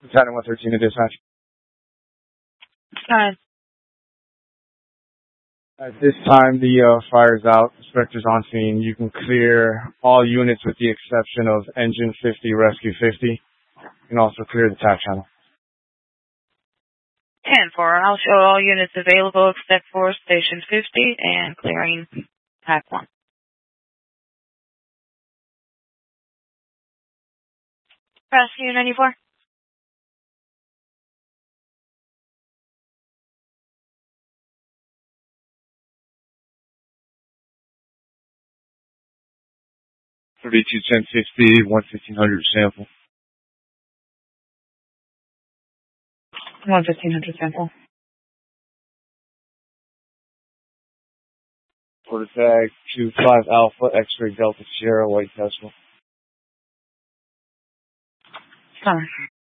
Battalion 113 to dispatch. Fine. At this time, the fire's out. Inspector's on scene. You can clear all units with the exception of Engine 50, Rescue 50. You can also clear the TAC channel. 10-4. I'll show all units available except for Station 50 and clearing TAC 1. Rescue 94. $32 1060, 1500 sample. 1500 sample. Quarter tag 25 Alpha X-ray Delta Sierra White Tesla. Sorry.